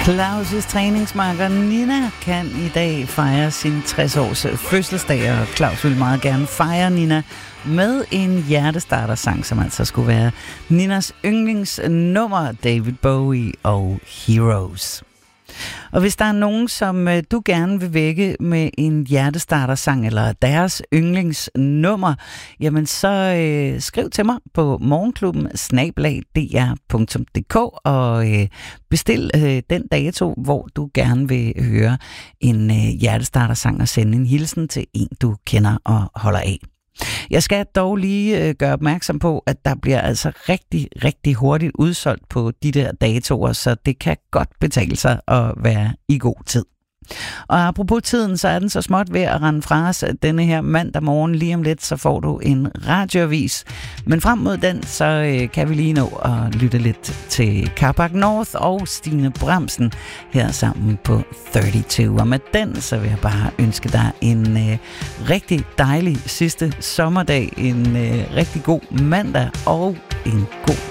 Claus' træningsmarker Nina kan i dag fejre sin 60-års fødselsdag, og Claus vil meget gerne fejre Nina med en hjertestarter-sang, som altså skulle være Ninas yndlingsnummer, David Bowie og Heroes. Og hvis der er nogen, som du gerne vil vække med en hjertestarter-sang eller deres yndlingsnummer, jamen så skriv til mig på morgenklubben@dr.dk og bestil den dato, hvor du gerne vil høre en hjertestarter-sang og sende en hilsen til en, du kender og holder af. Jeg skal dog lige gøre opmærksom på, at der bliver altså rigtig, rigtig hurtigt udsolgt på de der datoer, så det kan godt betale sig at være i god tid. Og apropos tiden, så er den så småt ved at rende fra os denne her mandag morgen. Lige om lidt, så får du en radioavis. Men frem mod den, så kan vi lige nå at lytte lidt til Carpark North og Stine Bramsen her sammen på 32. Og med den, så vil jeg bare ønske dig en rigtig dejlig sidste sommerdag, en rigtig god mandag og en god